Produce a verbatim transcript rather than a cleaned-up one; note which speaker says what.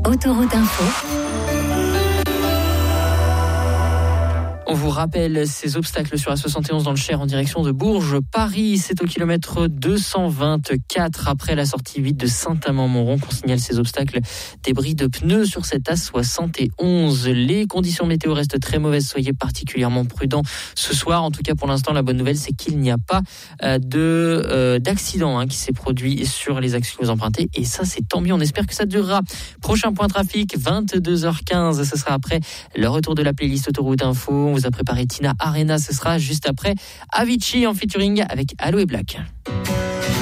Speaker 1: Autoroute Info.
Speaker 2: On vous rappelle ces obstacles sur la soixante et onze dans le Cher en direction de Bourges. Paris, c'est au kilomètre deux cent vingt-quatre après la sortie huit de Saint-Amand-Montrond qu'on signale ces obstacles. Débris de pneus sur cette A soixante et onze. Les conditions météo restent très mauvaises. Soyez particulièrement prudents ce soir. En tout cas, pour l'instant, la bonne nouvelle, c'est qu'il n'y a pas euh, de, euh, d'accident hein, qui s'est produit sur les axes que vous empruntez. Et ça, c'est tant mieux. On espère que ça durera. Prochain point trafic, vingt-deux heures quinze. Ce sera après le retour de la playlist Autoroute Info. On vous a préparé Tina Arena, ce sera juste après Avicii en featuring avec Aloe Black.